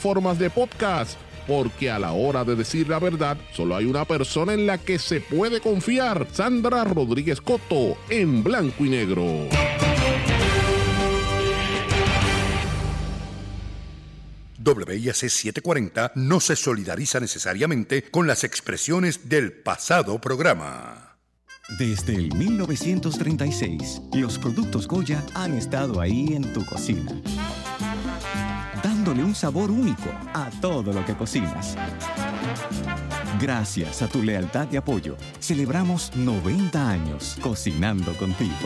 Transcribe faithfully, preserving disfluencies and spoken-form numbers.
plataformas de podcast, porque a la hora de decir la verdad, solo hay una persona en la que se puede confiar: Sandra Rodríguez Coto, en Blanco y Negro. W I A C setecientos cuarenta no se solidariza necesariamente con las expresiones del pasado programa. Desde el mil novecientos treinta y seis, los productos Goya han estado ahí en tu cocina, dándole un sabor único a todo lo que cocinas. Gracias a tu lealtad y apoyo, celebramos noventa años cocinando contigo.